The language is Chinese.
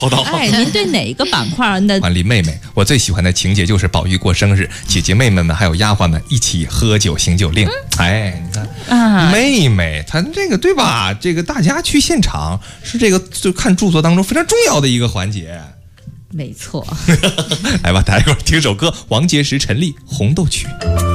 哎，您对哪一个板块那万丽妹妹，我最喜欢的情节就是宝玉过生日，姐姐妹妹们还有丫鬟们一起喝酒行酒令。哎，你看妹妹她这个对吧？这个大家去现场是这个就看著作当中非常重要的一个环节。 没错。 来吧，大家一块儿听首歌，王杰、陈丽《红豆曲》。